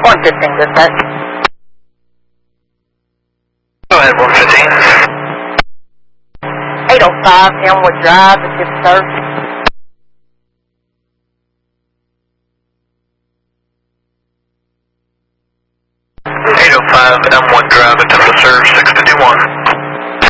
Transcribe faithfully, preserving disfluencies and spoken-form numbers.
one fifteen, dispatch. Go ahead, one fifteen. eight oh five Elmwood Drive, the fifth service. eight oh five Elmwood Drive, attempt to serve six fifty-one.